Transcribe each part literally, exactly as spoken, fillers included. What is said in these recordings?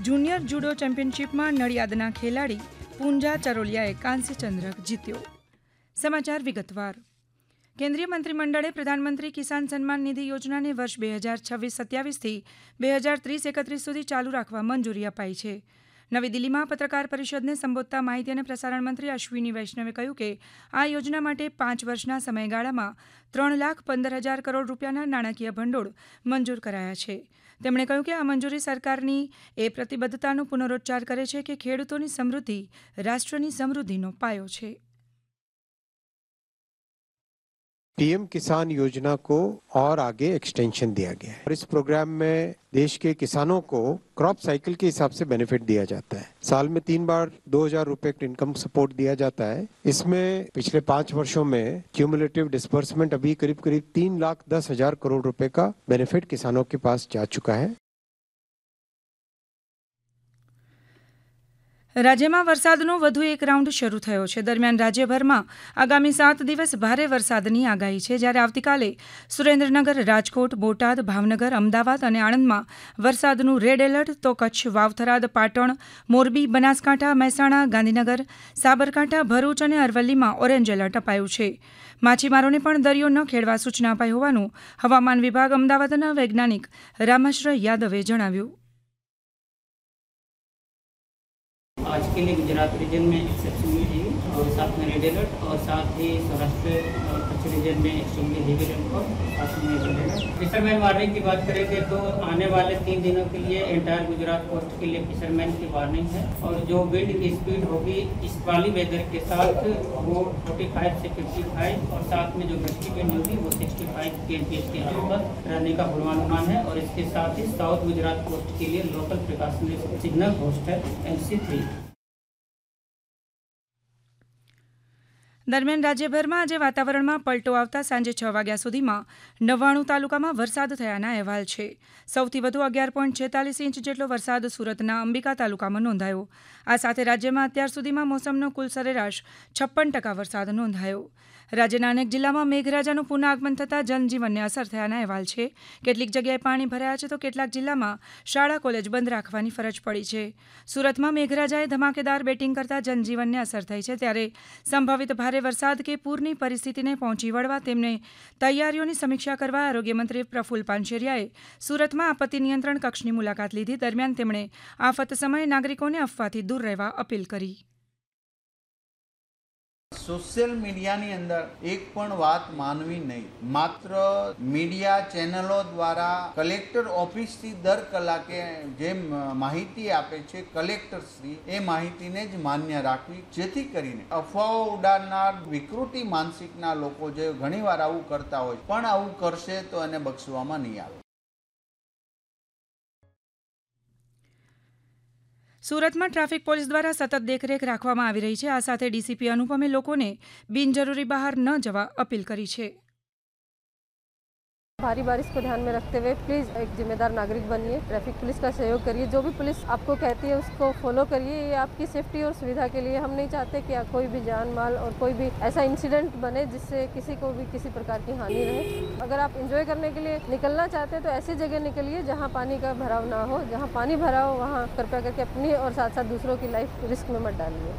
Junior judo ચેમ્પિયનશિપમાં નડિયાદના ખેલાડી પૂંજા ચરોલિયાએ કાંસ્ય ચંદ્રક જીત્યો. સમાચાર વિગતવાર. કેન્દ્રીય મંત્રીમંડળે પ્રધાનમંત્રી કિસાન સન્માન નિધિ યોજનાને વર્ષ બે હજાર છવ્વીસ સત્યાવીસથી બે હજાર ત્રીસ એકત્રીસ સુધી ચાલુ રાખવા મંજૂરી અપાઈ છે. નવી દિલ્હીમાં પત્રકાર પરિષદને સંબોધતા માહિતી અને પ્રસારણ મંત્રી અશ્વિની વૈષ્ણવે કહ્યું કે આ યોજના માટે પાંચ વર્ષના સમયગાળામાં ત્રણ લાખ પંદર હજાર કરોડ રૂપિયાના નાણાકીય ભંડોળ મંજૂર કરાયા છે. તેમણે કહ્યું કે આ મંજૂરી સરકારની એ પ્રતિબદ્ધતાનો પુનરોચ્ચાર કરે છે કે ખેડૂતોની સમૃદ્ધિ રાષ્ટ્રની સમૃદ્ધિનો પાયો છે. पीएम किसान योजना को और आगे एक्सटेंशन दिया गया है और इस प्रोग्राम में देश के किसानों को क्रॉप साइकिल के हिसाब से बेनिफिट दिया जाता है. साल में तीन बार दो हजार रुपए इनकम सपोर्ट दिया जाता है. इसमें पिछले पांच वर्षों में क्यूमुलेटिव डिस्बर्समेंट अभी करीब करीब तीन लाख दस हजार करोड़ रुपए का बेनिफिट किसानों के पास जा चुका है. રાજ્યમાં વરસાદનો વધુ એક રાઉન્ડ શરૂ થયો છે. દરમિયાન રાજ્યભરમાં આગામી સાત દિવસ ભારે વરસાદની આગાહી છે, જ્યારે આવતીકાલે સુરેન્દ્રનગર, રાજકોટ, બોટાદ, ભાવનગર, અમદાવાદ અને આણંદમાં વરસાદનું રેડ એલર્ટ, તો કચ્છ, વાવથરાદ, પાટણ, મોરબી, બનાસકાંઠા, મહેસાણા, ગાંધીનગર, સાબરકાંઠા, ભરૂચ અને અરવલ્લીમાં ઓરેન્જ એલર્ટ અપાયું છે. માછીમારોને પણ દરિયો ન ખેડવા સૂચના અપાઈ હોવાનું હવામાન વિભાગ અમદાવાદના વૈજ્ઞાનિક રામાશ્રય યાદવે જણાવ્યું. आज के लिए गुजरात रीजन में एक्सेप्शनली हेवी और साथ में रेड अलर्ट और साथ ही सौराष्ट्र और कच्छ रीजन में एक्सट्रीमली हेवी रेनफॉल साथ में रेड अलर्ट. फिशरमैन वार्निंग की बात करेंगे तो आने वाले तीन दिनों के लिए एंटायर गुजरात कोस्ट के लिए फिशरमैन की वार्निंग है और जो विंड की स्पीड होगी इस वाली वेदर के साथ वो पैंतालीस से पचपन और साथ में जो गस्टी विंड होगी वो पैंसठ केएमपीएस के आसपास रहने का पूर्वानुमान है. और इसके साथ ही साउथ गुजरात कोस्ट के लिए लोकल प्रिकॉशनरी सिग्नल होस्ट है एमसी थ्री. દરમિયાન રાજ્યભરમાં આજે વાતાવરણમાં પલટો આવતા સાંજે છ વાગ્યા સુધીમાં નવ્વાણું તાલુકામાં વરસાદ થયાના અહેવાલ છે. સૌથી વધુ અગિયાર પોઈન્ટ છેતાલીસ ઇંચ જેટલો વરસાદ સુરતના અંબિકા તાલુકામાં નોંધાયો. આ સાથે રાજ્યમાં અત્યાર સુધીમાં મોસમનો કુલ સરેરાશ છપ્પન ટકા વરસાદ નોંધાયો. રાજ્યના અનેક જિલ્લામાં મેઘરાજાનું પુનઃ આગમન થતાં જનજીવનને અસર થયાના અહેવાલ છે. કેટલીક જગ્યાએ પાણી ભરાયા છે તો કેટલાક જિલ્લામાં શાળા કોલેજ બંધ રાખવાની ફરજ પડી છે. સુરતમાં મેઘરાજાએ ધમાકેદાર બેટિંગ કરતા જનજીવનને અસર થઈ છે, ત્યારે સંભવિત ભારે વરસાદ કે પૂરની પરિસ્થિતિને પહોંચી વળવા તેમને તૈયારીઓની સમીક્ષા કરવા આરોગ્યમંત્રી પ્રફુલ્લ પાનશેરિયાએ સુરતમાં આપત્તિ નિયંત્રણ કક્ષની મુલાકાત લીધી. દરમિયાન તેમણે આફત સમયે નાગરિકોને અફવાથી દૂર રહેવા અપીલ કરી. સોશિયલ મીડિયાની અંદર એક પણ વાત માનવી નહીં. માત્ર મીડિયા ચેનલો દ્વારા કલેક્ટર ઓફિસથી દર કલાકે જે માહિતી આપે છે કલેક્ટરશ્રી, એ માહિતીને જ માન્ય રાખવી, જેથી કરીને અફવાઓ ઉડાડનાર વિકૃતિ માનસિકના લોકો જે ઘણીવાર આવું કરતા હોય પણ આવું કરશે તો એને બક્ષવામાં નહીં આવે. સુરતમાં ટ્રાફિક પોલીસ દ્વારા સતત દેખરેખ રાખવામાં આવી રહી છે. આ સાથે ડીસીપી અનુપમે લોકોને બિનજરૂરી બહાર ન જવા અપીલ કરી છે. भारी बारिश को ध्यान में रखते हुए प्लीज़ एक जिम्मेदार नागरिक बनिए, ट्रैफिक पुलिस का सहयोग करिए. जो भी पुलिस आपको कहती है उसको फॉलो करिए. ये आपकी सेफ्टी और सुविधा के लिए. हम नहीं चाहते कि कोई भी जान माल और कोई भी ऐसा इंसिडेंट बने जिससे किसी को भी किसी प्रकार की हानि रहे. अगर आप एंजॉय करने के लिए निकलना चाहते हैं तो ऐसी जगह निकलिए जहाँ पानी का भराव ना हो. जहाँ पानी भरा हो वहाँ कृपया करके अपनी और साथ साथ दूसरों की लाइफ रिस्क में मत डालिए.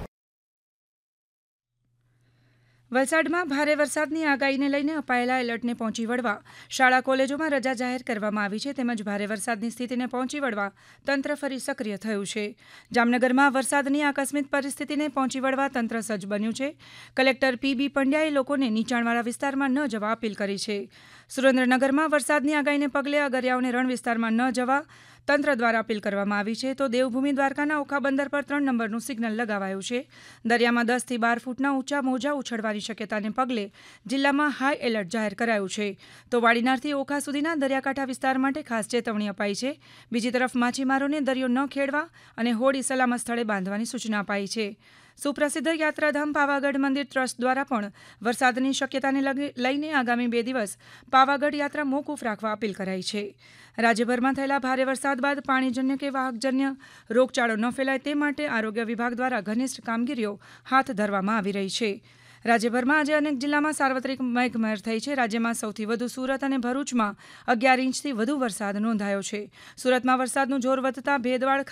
વલસાડમાં ભારે વરસાદની આગાહીને લઈને અપાયેલા એલર્ટને પહોંચી વળવા શાળા કોલેજોમાં રજા જાહેર કરવામાં આવી છે. તેમજ ભારે વરસાદની સ્થિતિને પહોંચી વળવા તંત્ર ફરી સક્રિય થયું છે. જામનગરમાં વરસાદની આકસ્મિક પરિસ્થિતિને પહોંચી વળવા તંત્ર સજ્જ બન્યું છે. કલેક્ટર પી બી પંડ્યાએ લોકોને નીચાણવાળા વિસ્તારમાં ન જવા અપીલ કરી છે. સુરેન્દ્રનગરમાં વરસાદની આગાહીને પગલે અગરિયાઓને રણ વિસ્તારમાં ન જવા તંત્ર દ્વારા અપીલ કરવામાં આવી છે. તો દેવભૂમિ દ્વારકાના ઓખા બંદર પર ત્રણ નંબરનું સિગ્નલ લગાવાયું છે. દરિયામાં દસથી બાર ફૂટના ઊંચા મોજા ઉછળવાની શક્યતાને પગલે જિલ્લામાં હાઈ એલર્ટ જાહેર કરાયું છે. તો વાડીનારથી ઓખા સુધીના દરિયાકાંઠા વિસ્તાર માટે ખાસ ચેતવણી અપાઈ છે. બીજી તરફ માછીમારોને દરિયો ન ખેડવા અને હોડી સલામત સ્થળે બાંધવાની સૂચના અપાઈ છે. સુપ્રસિદ્ધ યાત્રાધામ પાવાગઢ મંદિર ટ્રસ્ટ દ્વારા પણ વરસાદની શક્યતાને લઈને આગામી બે દિવસ પાવાગઢ યાત્રા મોકૂફ રાખવા અપીલ કરાઈ છે. રાજ્યભરમાં થયેલા ભારે વરસાદ બાદ પાણીજન્ય કે વાહકજન્ય રોગચાળો ન ફેલાય તે માટે આરોગ્ય વિભાગ દ્વારા ઘનિષ્ઠ કામગીરીઓ હાથ ધરવામાં આવી રહી છે. રાજ્યભરમાં આજે અનેક જિલ્લામાં સાર્વત્રિક મેઘમહેર થઈ છે. રાજ્યમાં સૌથી વધુ સુરત અને ભરૂચમાં અગિયાર ઇંચથી વધુ વરસાદ નોંધાયો છે. સુરતમાં વરસાદનું જોર વધતા ભેદવાડ